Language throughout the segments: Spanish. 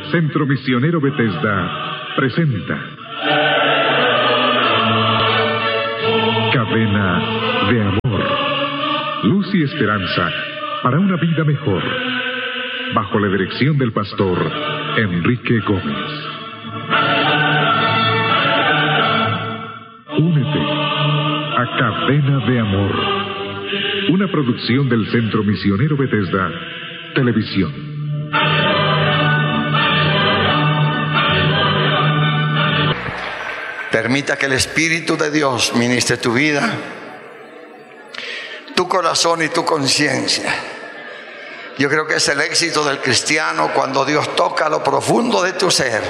Centro Misionero Bethesda presenta Cadena de Amor, luz y esperanza para una vida mejor, bajo la dirección del pastor Enrique Gómez. Únete a Cadena de Amor, una producción del Centro Misionero Bethesda Televisión. Permita que el Espíritu de Dios ministre tu vida, tu corazón y tu conciencia. Yo creo que es el éxito del cristiano cuando Dios toca lo profundo de tu ser,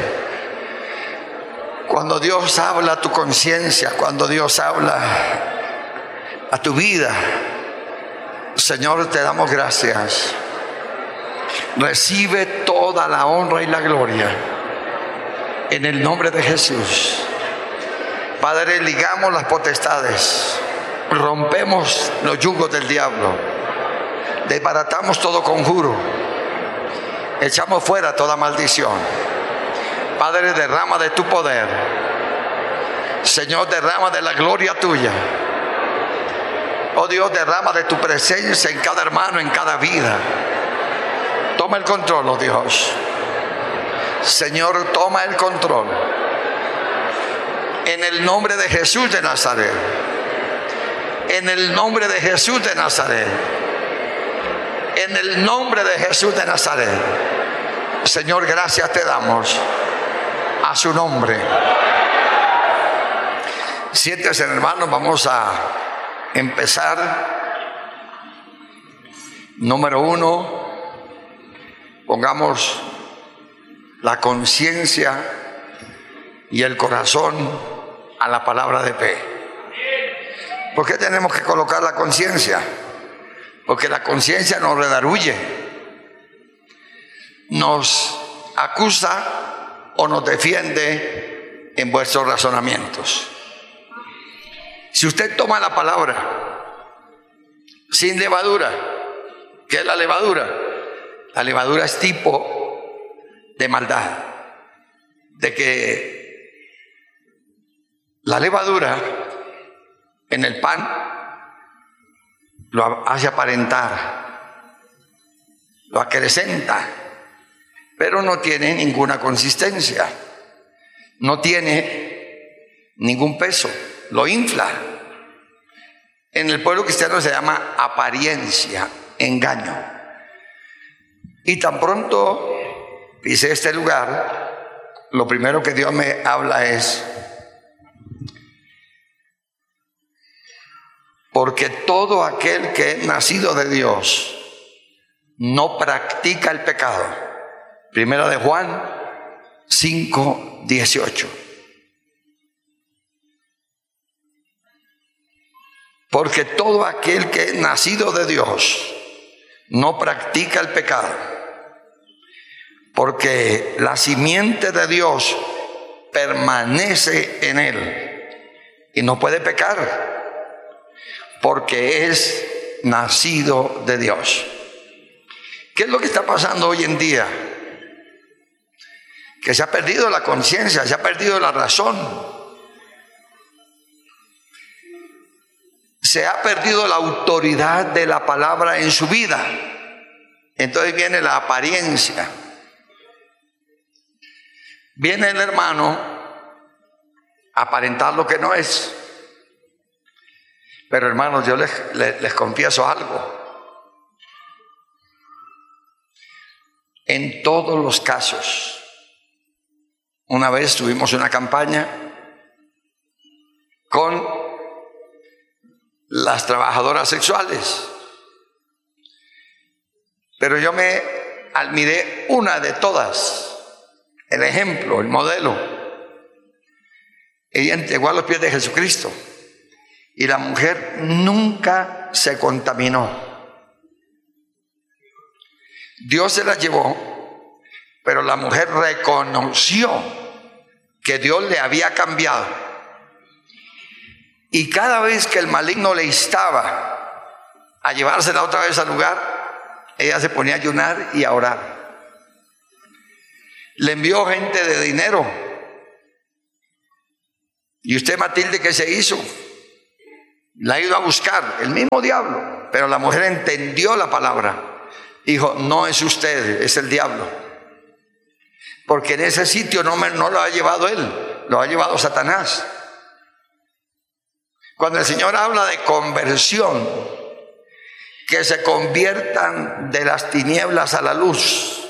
cuando Dios habla a tu conciencia, cuando Dios habla a tu vida. Señor, te damos gracias. Recibe toda la honra y la gloria en el nombre de Jesús. Padre, ligamos las potestades, rompemos los yugos del diablo, desbaratamos todo conjuro, echamos fuera toda maldición. Padre, derrama de tu poder. Señor, derrama de la gloria tuya. Oh Dios, derrama de tu presencia en cada hermano, en cada vida. Toma el control, oh Dios. Señor, toma el control. En el nombre de Jesús de Nazaret. En el nombre de Jesús de Nazaret. En el nombre de Jesús de Nazaret. Señor, gracias te damos. A su nombre. Siéntese, hermanos, vamos a empezar. Número 1, pongamos la conciencia y el corazón a la palabra de fe. ¿Por qué tenemos que colocar la conciencia? Porque la conciencia nos redarguye, nos acusa o nos defiende en vuestros razonamientos. Si usted toma la palabra sin levadura, ¿qué es la levadura? La levadura es tipo de maldad, de que la levadura en el pan lo hace aparentar, lo acrecenta, pero no tiene ninguna consistencia, no tiene ningún peso, lo infla. En el pueblo cristiano se llama apariencia, engaño. Y tan pronto pisé este lugar, lo primero que Dios me habla es: porque todo aquel que es nacido de Dios no practica el pecado. Primera de Juan 5:18. Porque todo aquel que es nacido de Dios no practica el pecado. Porque la simiente de Dios permanece en él y no puede pecar, porque es nacido de Dios. ¿Qué es lo que está pasando hoy en día? Que se ha perdido la conciencia, se ha perdido la razón, se ha perdido la autoridad de la palabra en su vida. Entonces viene la apariencia. Viene el hermano a aparentar lo que no es. Pero hermanos, yo les confieso algo. En todos los casos, una vez tuvimos una campaña con las trabajadoras sexuales, pero yo me admiré una de todas, el ejemplo, el modelo. Ella entregó a los pies de Jesucristo. Y la mujer nunca se contaminó. Dios se la llevó, pero la mujer reconoció que Dios le había cambiado. Y cada vez que el maligno le instaba a llevársela otra vez al lugar, ella se ponía a ayunar y a orar. Le envió gente de dinero. ¿Y usted, Matilde, qué se hizo? La ha ido a buscar, el mismo diablo. Pero la mujer entendió la palabra. Dijo, no es usted, es el diablo. Porque en ese sitio no lo ha llevado él, lo ha llevado Satanás. Cuando el Señor habla de conversión, que se conviertan de las tinieblas a la luz,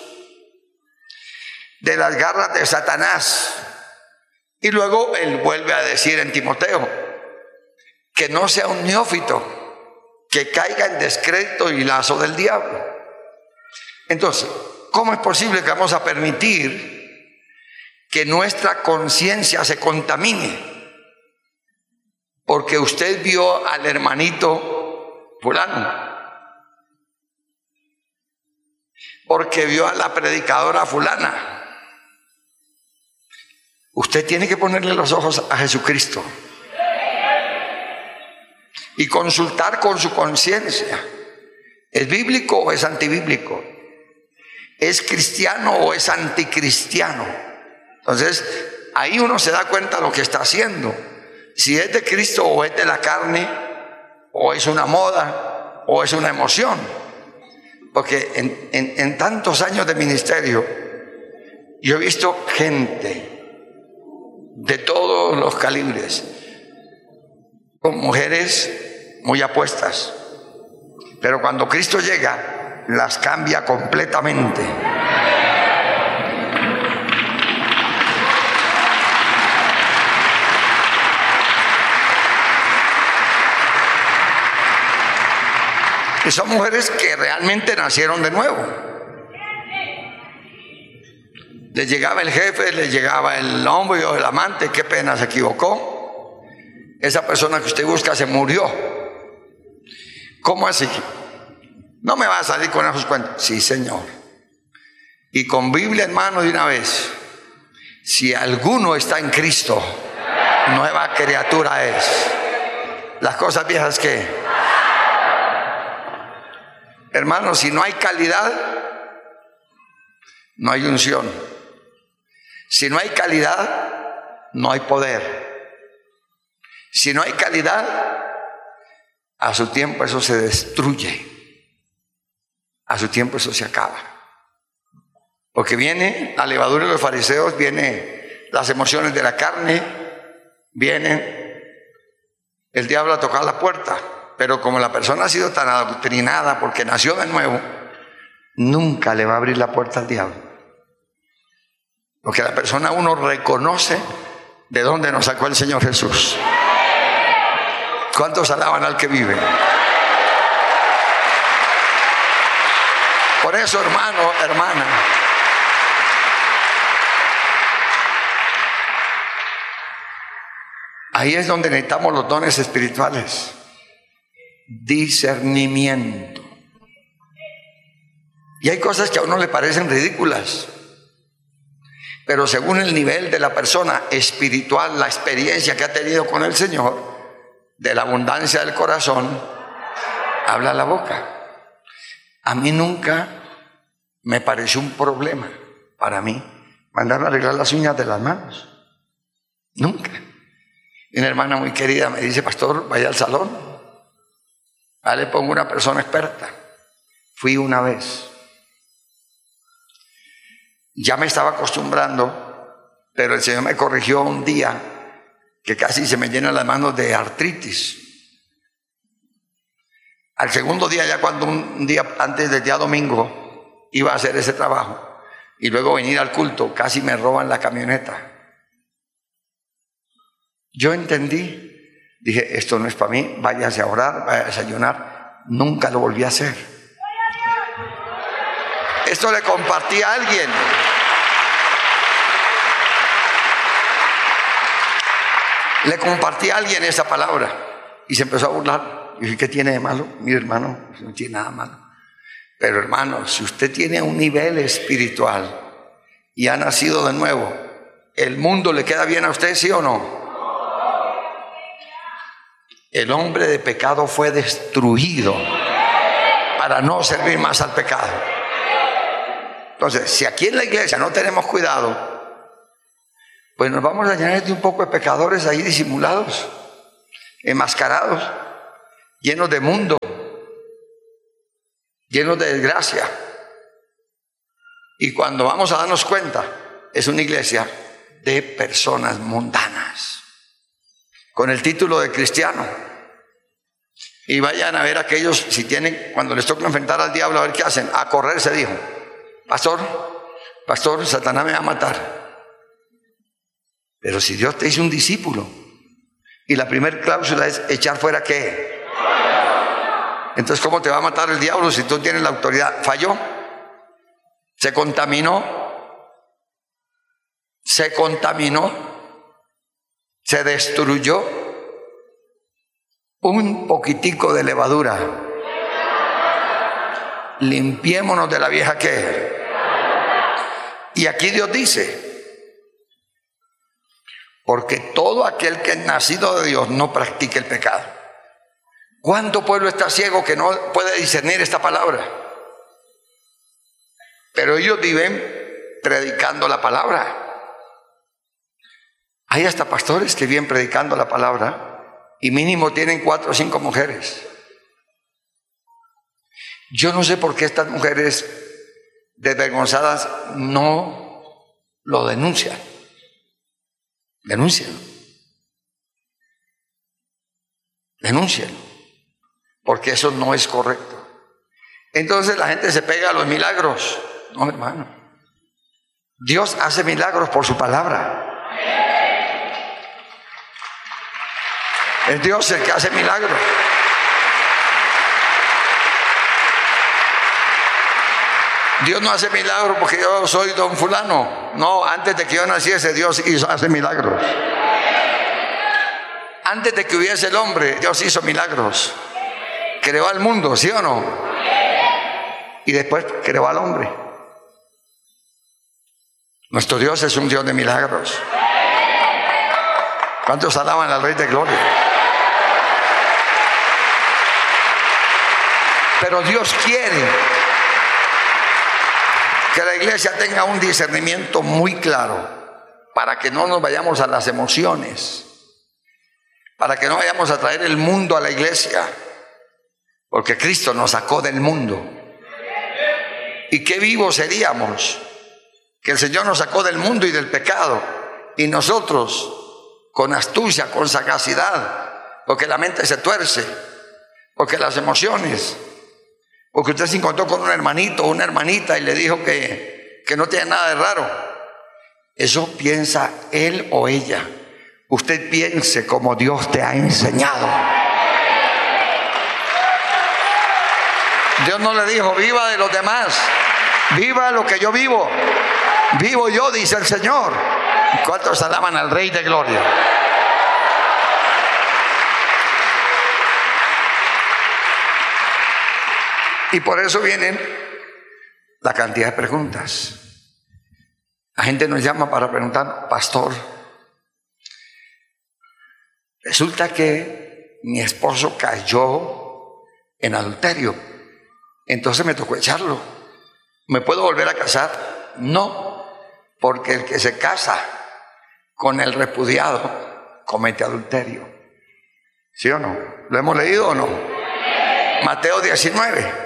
de las garras de Satanás. Y luego él vuelve a decir en Timoteo, que no sea un neófito, que caiga en descrédito y lazo del diablo. Entonces, ¿cómo es posible que vamos a permitir que nuestra conciencia se contamine? Porque usted vio al hermanito fulano, porque vio a la predicadora fulana. Usted tiene que ponerle los ojos a Jesucristo y consultar con su conciencia. ¿Es bíblico o es antibíblico? ¿Es cristiano o es anticristiano? Entonces, ahí uno se da cuenta de lo que está haciendo. Si es de Cristo o es de la carne, o es una moda, o es una emoción. Porque en tantos años de ministerio, yo he visto gente de todos los calibres, con mujeres muy apuestas, pero cuando Cristo llega, las cambia completamente. Y son mujeres que realmente nacieron de nuevo. Les llegaba el jefe, les llegaba el novio, el amante, qué pena, se equivocó. Esa persona que usted busca se murió. ¿Cómo así? No me va a salir con esos cuentos. Sí, Señor. Y con Biblia en mano de una vez. Si alguno está en Cristo, nueva criatura es. Las cosas viejas, ¿qué? Hermanos, si no hay calidad, no hay unción. Si no hay calidad, no hay poder. Si no hay calidad, a su tiempo eso se destruye. A su tiempo eso se acaba. Porque viene la levadura de los fariseos, viene las emociones de la carne, viene el diablo a tocar la puerta. Pero como la persona ha sido tan adoctrinada porque nació de nuevo, nunca le va a abrir la puerta al diablo. Porque la persona uno reconoce de dónde nos sacó el Señor Jesús. ¿Cuántos alaban al que vive? Por eso, hermano, hermana, ahí es donde necesitamos los dones espirituales. Discernimiento. Y hay cosas que a uno le parecen ridículas, pero según el nivel de la persona espiritual, la experiencia que ha tenido con el Señor, de la abundancia del corazón, habla la boca. A mí nunca me pareció un problema para mí mandarme a arreglar las uñas de las manos. Nunca. Y una hermana muy querida me dice, pastor, vaya al salón. Ahí le pongo una persona experta. Fui una vez. Ya me estaba acostumbrando, pero el Señor me corrigió un día que casi se me llenan las manos de artritis. Al segundo día, ya cuando un día antes del día domingo iba a hacer ese trabajo y luego venir al culto, casi me roban la camioneta. Yo entendí. Dije, esto no es para mí, váyase a orar, vaya a desayunar. Nunca lo volví a hacer. Esto le compartí a alguien. Le compartí a alguien esa palabra y se empezó a burlar. Y dije, ¿qué tiene de malo? Mi hermano, no tiene nada malo. Pero hermano, si usted tiene un nivel espiritual y ha nacido de nuevo, ¿el mundo le queda bien a usted, sí o no? El hombre de pecado fue destruido para no servir más al pecado. Entonces, si aquí en la iglesia no tenemos cuidado, pues nos vamos a llenar de un poco de pecadores ahí disimulados, enmascarados, llenos de mundo, llenos de desgracia. Y cuando vamos a darnos cuenta, es una iglesia de personas mundanas, con el título de cristiano. Y vayan a ver aquellos, si tienen, cuando les toca enfrentar al diablo, a ver qué hacen. A correr, se dijo: pastor, Satanás me va a matar. Pero si Dios te hizo un discípulo, y la primera cláusula es echar fuera ¿qué? Entonces, ¿cómo te va a matar el diablo si tú tienes la autoridad? Falló, se contaminó, se destruyó un poquitico de levadura. Limpiémonos de la vieja ¿qué? Y aquí Dios dice: porque todo aquel que es nacido de Dios no practica el pecado. ¿Cuánto pueblo está ciego que no puede discernir esta palabra? Pero ellos viven predicando la palabra. Hay hasta pastores que viven predicando la palabra y mínimo tienen 4 o 5 mujeres. Yo no sé por qué estas mujeres desvergonzadas no lo denuncian. Denúncialo, porque eso no es correcto. Entonces la gente se pega a los milagros. No, hermano, Dios hace milagros por su palabra. Es Dios el que hace milagros. Dios no hace milagros porque yo soy don fulano. No, antes de que yo naciese, Dios hace milagros. Antes de que hubiese el hombre, Dios hizo milagros. Creó al mundo, ¿sí o no? Y después creó al hombre. Nuestro Dios es un Dios de milagros. ¿Cuántos alaban al Rey de Gloria? Pero Dios quiere que la iglesia tenga un discernimiento muy claro, para que no nos vayamos a las emociones, para que no vayamos a traer el mundo a la iglesia, porque Cristo nos sacó del mundo. Y qué vivos seríamos, que el Señor nos sacó del mundo y del pecado, y nosotros con astucia, con sagacidad, porque la mente se tuerce, porque las emociones, porque usted se encontró con un hermanito o una hermanita y le dijo que no tiene nada de raro. Eso piensa él o ella. Usted piense como Dios te ha enseñado. Dios no le dijo: viva de los demás, viva lo que yo vivo. Vivo yo, dice el Señor. ¿Cuántos alaban al Rey de Gloria? Y por eso vienen la cantidad de preguntas. La gente nos llama para preguntar: pastor, resulta que mi esposo cayó en adulterio, entonces me tocó echarlo. ¿Me puedo volver a casar? No, porque el que se casa con el repudiado comete adulterio. ¿Sí o no? ¿Lo hemos leído o no? Mateo 19.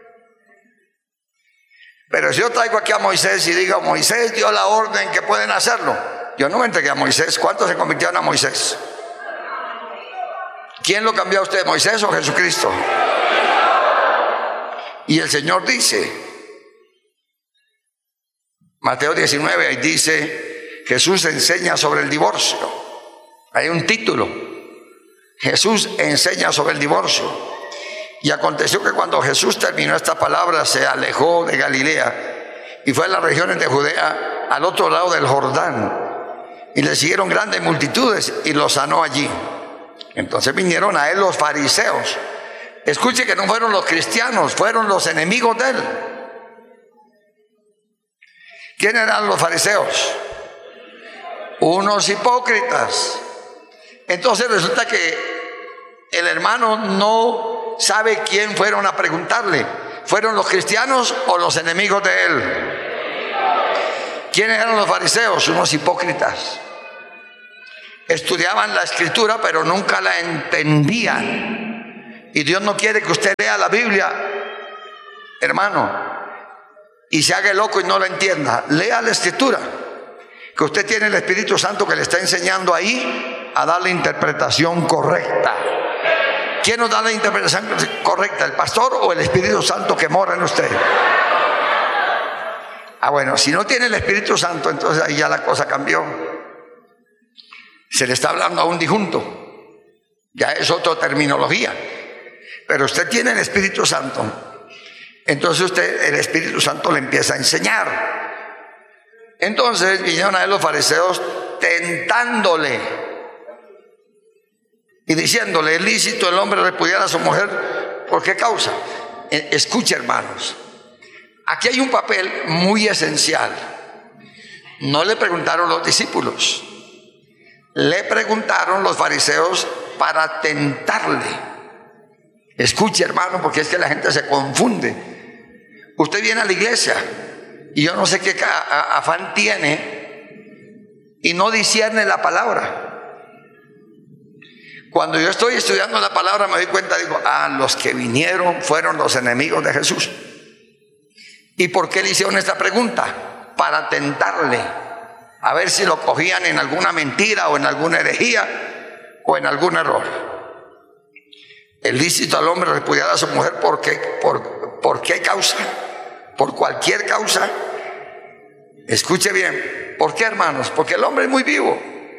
Pero si yo traigo aquí a Moisés y digo: Moisés dio la orden que pueden hacerlo, yo no me entregué a Moisés. ¿Cuántos se convirtieron a Moisés? ¿Quién lo cambió a usted, Moisés o Jesucristo? Y el Señor dice, Mateo 19, ahí dice: Jesús enseña sobre el divorcio. Hay un título: Jesús enseña sobre el divorcio. Y aconteció que cuando Jesús terminó esta palabra, se alejó de Galilea y fue a las regiones de Judea, al otro lado del Jordán, y le siguieron grandes multitudes y lo sanó allí. Entonces vinieron a él los fariseos. Escuche que no fueron los cristianos, fueron los enemigos de él. ¿Quién eran los fariseos? Unos hipócritas. Entonces resulta que el hermano no sabe quién fueron a preguntarle. ¿Fueron los cristianos o los enemigos de él? ¿Quiénes eran los fariseos? Unos hipócritas. Estudiaban la escritura, pero nunca la entendían. Y Dios no quiere que usted lea la Biblia, hermano, y se haga loco y no la entienda. Lea la escritura, que usted tiene el Espíritu Santo que le está enseñando ahí a dar la interpretación correcta. ¿Quién nos da la interpretación correcta? ¿El pastor o el Espíritu Santo que mora en usted? Bueno, si no tiene el Espíritu Santo, entonces ahí ya la cosa cambió. Se le está hablando a un disjunto, ya es otra terminología. Pero usted tiene el Espíritu Santo, entonces el Espíritu Santo le empieza a enseñar. Entonces vinieron a él los fariseos tentándole y diciéndole: ¿es lícito el hombre repudiar a su mujer? ¿Por qué causa? Escuche, hermanos, aquí hay un papel muy esencial. No le preguntaron los discípulos, le preguntaron los fariseos para tentarle. Escuche, hermano, porque es que la gente se confunde. Usted viene a la iglesia y yo no sé qué afán tiene y no discierne la palabra. Cuando yo estoy estudiando la palabra me doy cuenta, digo: los que vinieron fueron los enemigos de Jesús. ¿Y por qué le hicieron esta pregunta? Para tentarle, a ver si lo cogían en alguna mentira o en alguna herejía o en algún error. ¿Es lícito al hombre repudiar a su mujer? ¿Por qué? ¿Por qué causa? ¿Por cualquier causa? Escuche bien. ¿Por qué, hermanos? Porque el hombre es muy vivo.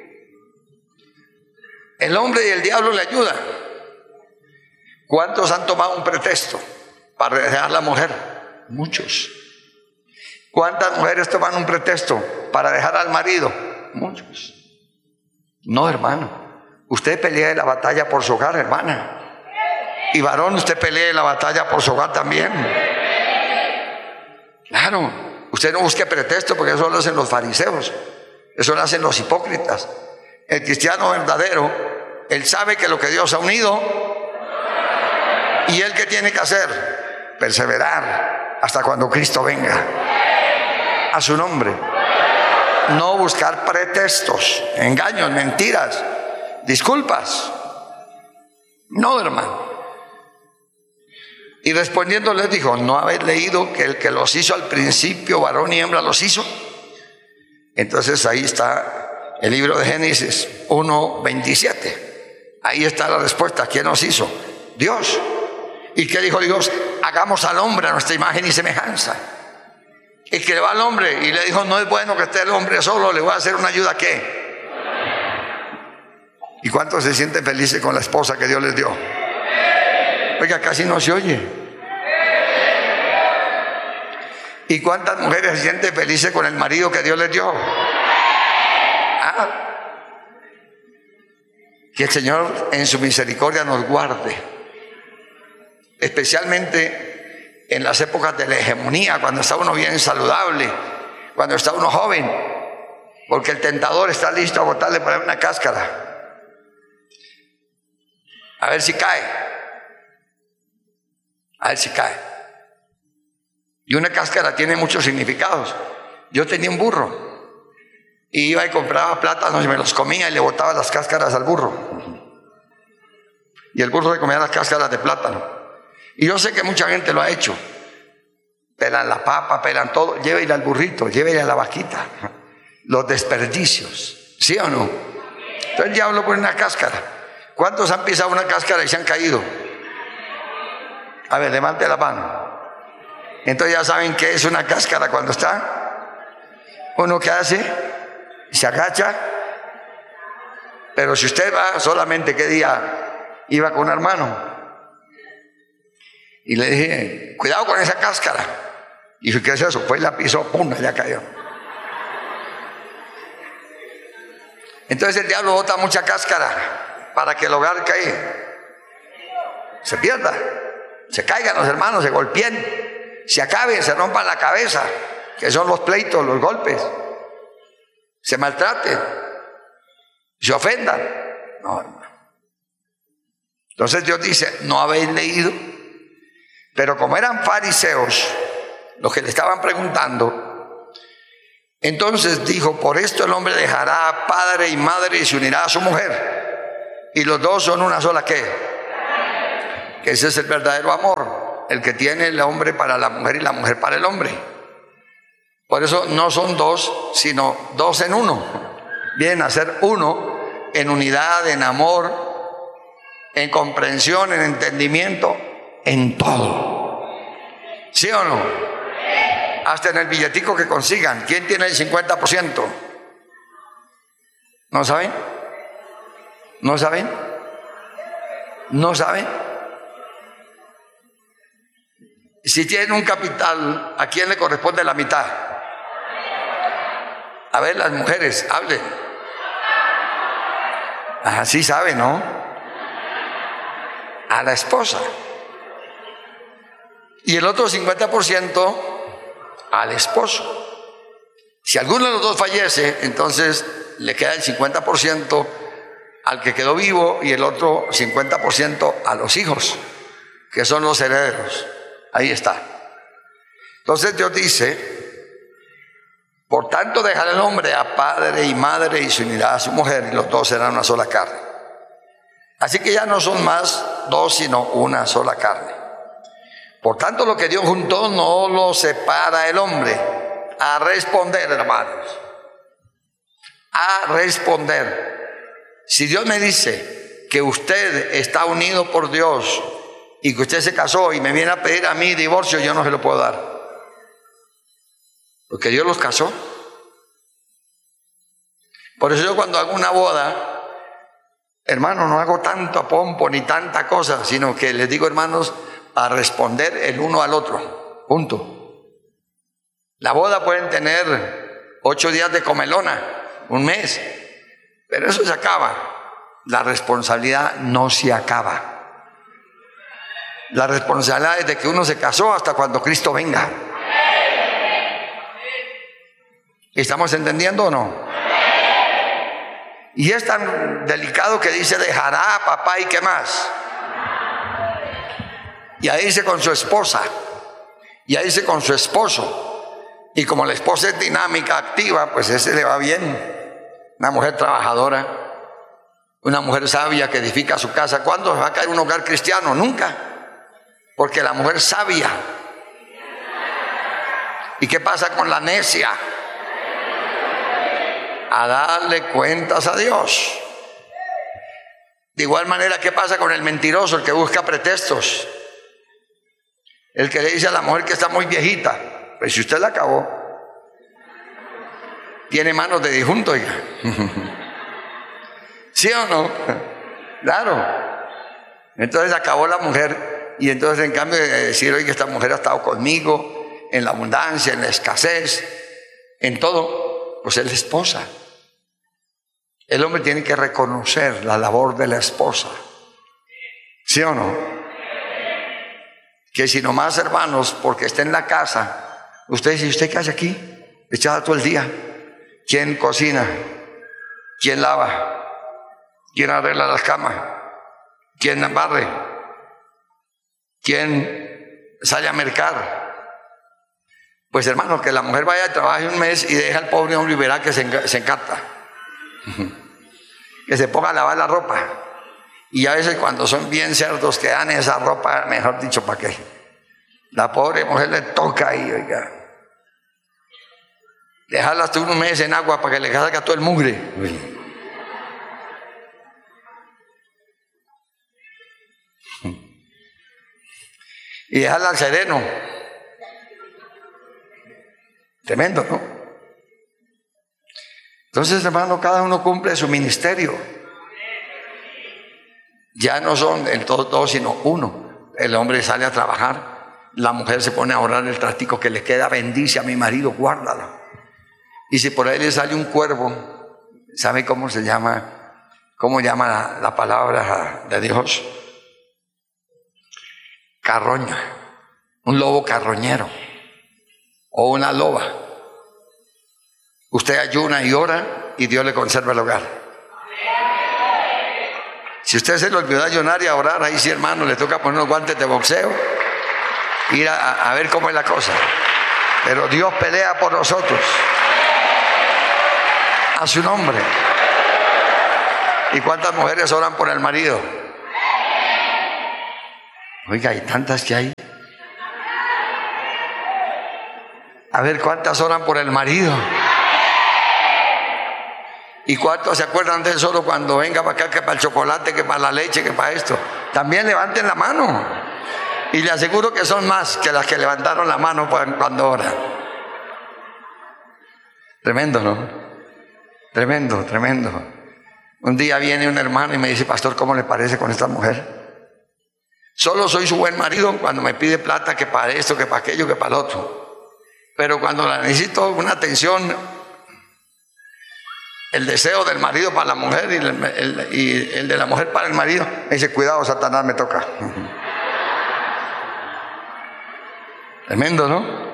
El hombre y el diablo le ayudan. ¿Cuántos han tomado un pretexto para dejar a la mujer? Muchos. ¿Cuántas mujeres toman un pretexto para dejar al marido? Muchos. No, hermano, usted pelea la batalla por su hogar, hermana. Y varón, usted pelea la batalla por su hogar también. Claro, usted no busque pretexto, porque eso lo hacen los fariseos, eso lo hacen los hipócritas. El cristiano verdadero, él sabe que lo que Dios ha unido, y él ¿qué tiene que hacer? Perseverar hasta cuando Cristo venga. A su nombre. No buscar pretextos, engaños, mentiras, disculpas. No, hermano. Y respondiendo les dijo: ¿no habéis leído que el que los hizo al principio, varón y hembra los hizo? Entonces ahí está el libro de Génesis 1:27. Ahí está la respuesta. ¿Quién nos hizo? Dios. ¿Y qué dijo Dios? Hagamos al hombre a nuestra imagen y semejanza. Y que le va al hombre y le dijo: no es bueno que esté el hombre solo, le voy a hacer una ayuda. ¿Qué? ¿Y cuántos se sienten felices con la esposa que Dios les dio? Oiga, casi no se oye. ¿Y cuántas mujeres se sienten felices con el marido que Dios les dio? Que el Señor en su misericordia nos guarde, especialmente en las épocas de la hegemonía, cuando está uno bien saludable, cuando está uno joven, porque el tentador está listo a botarle por ahí una cáscara, a ver si cae, a ver si cae. Y una cáscara tiene muchos significados. Yo tenía un burro y iba y compraba plátanos y me los comía y le botaba las cáscaras al burro, y el burro se comía las cáscaras de plátano. Y yo sé que mucha gente lo ha hecho. Pelan la papa, pelan todo. Llévele al burrito, llévele a la vaquita. Los desperdicios, ¿sí o no? Entonces el diablo pone una cáscara. ¿Cuántos han pisado una cáscara y se han caído? A ver, levante la mano. Entonces ya saben qué es una cáscara. Cuando está uno, ¿qué hace? Se agacha. Pero si usted va solamente, ¿qué día iba con un hermano? Y le dije: cuidado con esa cáscara. Y dije: ¿qué es eso? Pues la pisó, ¡pum!, ya cayó. Entonces el diablo bota mucha cáscara para que el hogar se pierda, se caigan los hermanos, se golpeen, se acaben, se rompan la cabeza, que son los pleitos, los golpes, se maltraten, se ofendan. No, hermano. Entonces Dios dice: ¿no habéis leído? Pero como eran fariseos los que le estaban preguntando, Entonces dijo, por esto el hombre dejará a padre y madre y se unirá a su mujer. Y los dos son una sola ¿qué? Que ese es el verdadero amor, el que tiene el hombre para la mujer y la mujer para el hombre. Por eso no son dos, sino dos en uno. Vienen a ser uno en unidad, en amor, en comprensión, en entendimiento, en todo. ¿Sí o no? Hasta en el billetico que consigan. ¿Quién tiene el 50%? ¿No saben? ¿No saben? ¿No saben? Si tienen un capital, ¿a quién le corresponde la mitad? A ver, las mujeres, hablen. Así saben, ¿no? A la esposa. Y el otro 50% al esposo. Si alguno de los dos fallece, entonces le queda el 50% al que quedó vivo y el otro 50% a los hijos, que son los herederos. Ahí está. Entonces Dios dice, por tanto dejará el hombre a padre y madre y se unirá a su mujer y los dos serán una sola carne. Así que ya no son más dos sino una sola carne. Por tanto lo que Dios juntó no lo separa el hombre. A responder, hermanos. A responder. Si Dios me dice que usted está unido por Dios y que usted se casó y me viene a pedir a mí divorcio, yo no se lo puedo dar. Porque Dios los casó. Por eso yo cuando hago una boda, hermano, no hago tanto pompo ni tanta cosa, sino que les digo, hermanos, a responder el uno al otro. Punto. La boda pueden tener 8 días de comelona, un mes, pero eso se acaba. La responsabilidad no se acaba. La responsabilidad es de que uno se casó hasta cuando Cristo venga. ¿Estamos entendiendo o no? Y es tan delicado que dice dejará a papá y qué más. Y ahí dice con su esposa. Y ahí dice con su esposo. Y como la esposa es dinámica, activa, pues ese le va bien. Una mujer trabajadora, una mujer sabia que edifica su casa. ¿Cuándo va a caer un hogar cristiano? Nunca. Porque la mujer sabia. ¿Y qué pasa con la necia? A darle cuentas a Dios. De igual manera, ¿qué pasa con el mentiroso, el que busca pretextos? El que le dice a la mujer que está muy viejita, pues si usted la acabó, tiene manos de difunto, oiga. ¿Sí o no? Claro. Entonces acabó la mujer y entonces en cambio de decir, oiga, esta mujer ha estado conmigo en la abundancia, en la escasez, en todo, pues es la esposa. El hombre tiene que reconocer la labor de la esposa. ¿Sí o no? Que si nomás, hermanos, porque está en la casa, usted dice, ¿usted qué hace aquí? Echada todo el día. ¿Quién cocina? ¿Quién lava? ¿Quién arregla las camas? ¿Quién barre? ¿Quién sale a mercar? Pues hermano, que la mujer vaya a trabajar un mes y deja al pobre hombre y verá que se encanta. Que se ponga a lavar la ropa. Y a veces cuando son bien cerdos que dan esa ropa, mejor dicho, ¿para qué? La pobre mujer le toca ahí, oiga. Dejarla hasta un mes en agua para que le salga todo el mugre. Y dejarla al sereno. Tremendo, ¿no? Entonces, hermano, cada uno cumple su ministerio. Ya no son el dos, sino uno. El hombre sale a trabajar, la mujer se pone a orar el tratico que le queda, bendice a mi marido, guárdalo. Y si por ahí le sale un cuervo, ¿sabe cómo se llama? ¿Cómo llama la palabra de Dios? Carroña, un lobo carroñero o una loba. Usted ayuna y ora y Dios le conserva el hogar. Si usted se le olvidó ayunar y a orar, ahí sí, hermano, le toca poner unos guantes de boxeo, ir a ver cómo es la cosa. Pero Dios pelea por nosotros. A su nombre. ¿Y cuántas mujeres oran por el marido? Oiga, hay tantas que hay. A ver, ¿cuántas oran por el marido? ¿Y cuántos se acuerdan de él solo cuando venga para acá, que para el chocolate, que para la leche, que para esto? También levanten la mano. Y le aseguro que son más que las que levantaron la mano cuando oran. Tremendo, ¿no? Tremendo, tremendo. Un día viene un hermano y me dice: pastor, ¿cómo le parece con esta mujer? Solo soy su buen marido cuando me pide plata, que para esto, que para aquello, que para lo otro. Pero cuando la necesito una atención, el deseo del marido para la mujer y el de la mujer para el marido, me dice: cuidado, Satanás, me toca. Tremendo, ¿no?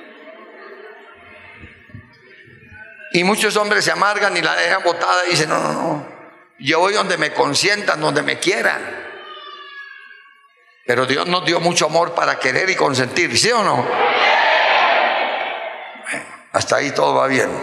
Y muchos hombres se amargan y la dejan botada y dicen: no, no, no, yo voy donde me consientan, donde me quieran. Pero Dios nos dio mucho amor para querer y consentir, ¿sí o no? Bueno, hasta ahí todo va bien.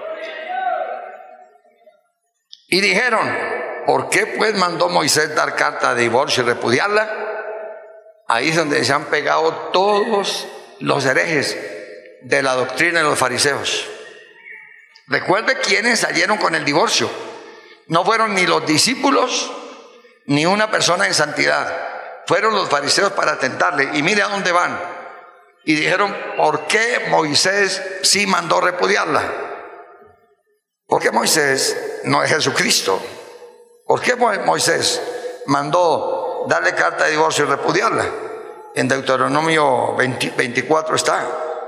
Y dijeron: ¿por qué pues mandó Moisés dar carta de divorcio y repudiarla? Ahí es donde se han pegado todos los herejes de la doctrina de los fariseos. Recuerde quiénes salieron con el divorcio. No fueron ni los discípulos ni una persona en santidad. Fueron los fariseos para tentarle. Y mire a dónde van. Y dijeron: ¿por qué Moisés sí mandó repudiarla? Porque Moisés no es Jesucristo. ¿Por qué Moisés mandó darle carta de divorcio y repudiarla? En Deuteronomio 24 está.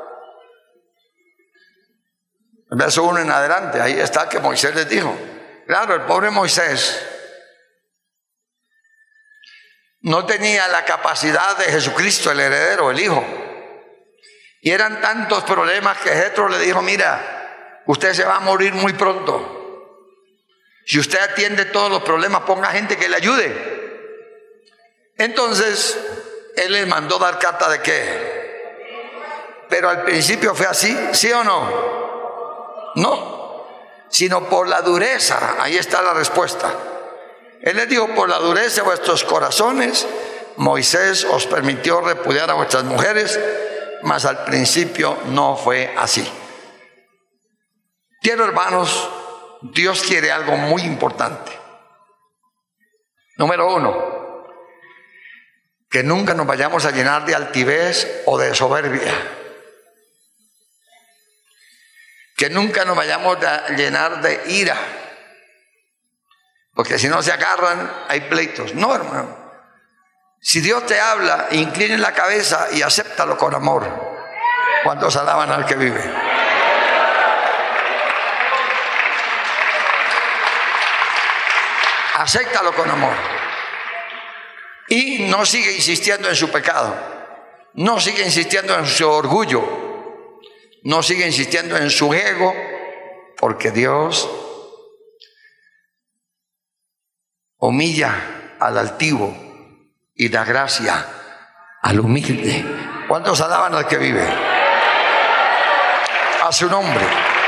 El verso 1 en adelante, ahí está que Moisés les dijo. Claro, el pobre Moisés no tenía la capacidad de Jesucristo, el heredero, el hijo. Y eran tantos problemas que Jetro le dijo: mira, usted se va a morir muy pronto. Si usted atiende todos los problemas, ponga gente que le ayude. Entonces, él les mandó dar carta de qué. Pero al principio fue así, ¿sí o no? No, sino por la dureza. Ahí está la respuesta. Él les dijo: por la dureza de vuestros corazones, Moisés os permitió repudiar a vuestras mujeres, mas al principio no fue así. Quiero, hermanos, Dios quiere algo muy importante. Número 1, que nunca nos vayamos a llenar de altivez o de soberbia. Que nunca nos vayamos a llenar de ira, porque si no se agarran, hay pleitos. No, hermano. Si Dios te habla, incline la cabeza y acéptalo con amor. ¿Cuántos alaban al que vive? Acéptalo con amor. Y no sigue insistiendo en su pecado. No sigue insistiendo en su orgullo. No sigue insistiendo en su ego, porque Dios humilla al altivo y da gracia al humilde. ¿Cuántos alaban al que vive? A su nombre.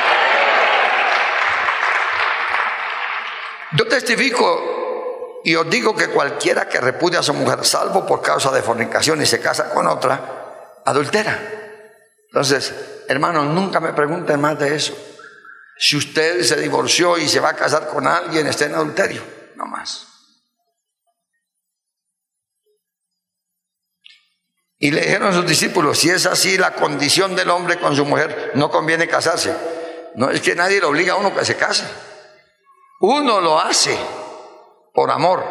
Yo testifico y os digo que cualquiera que repudia a su mujer, salvo por causa de fornicación, y se casa con otra, adultera. Entonces, hermanos, nunca me pregunten más de eso. Si usted se divorció y se va a casar con alguien, está en adulterio, no más. Y le dijeron a sus discípulos: si es así la condición del hombre con su mujer, no conviene casarse. No es que nadie le obliga a uno que se case. Uno lo hace por amor,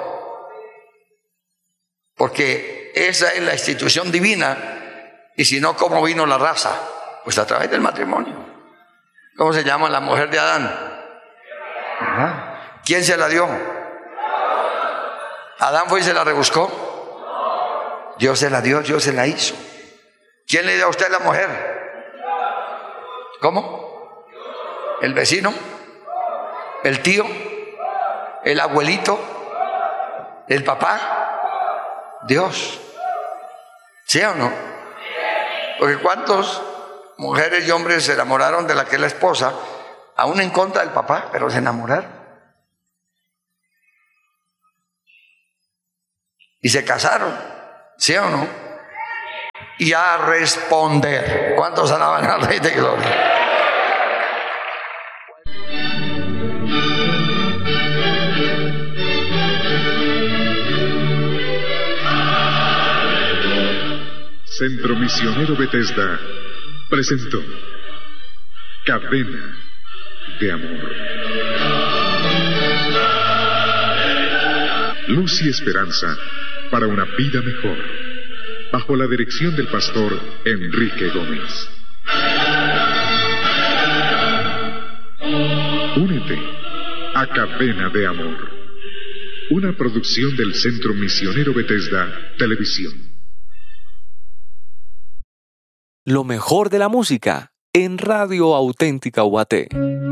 porque esa es la institución divina. Y si no, ¿cómo vino la raza? Pues a través del matrimonio. ¿Cómo se llama la mujer de Adán? ¿Quién se la dio? ¿Adán fue y se la rebuscó? Dios se la dio, Dios se la hizo. ¿Quién le dio a usted la mujer? ¿Cómo? ¿El vecino? ¿El tío? ¿El abuelito? ¿El papá? Dios. ¿Sí o no? Porque ¿cuántos mujeres y hombres se enamoraron de la que es la esposa aún en contra del papá, pero se enamoraron. Y se casaron, ¿sí o no? Y a responder. ¿Cuántos alaban al Rey de Gloria? Centro Misionero Bethesda presentó Cadena de Amor. Luz y esperanza para una vida mejor, bajo la dirección del pastor Enrique Gómez. Únete a Cadena de Amor, una producción del Centro Misionero Bethesda Televisión. Lo mejor de la música en Radio Auténtica UAT.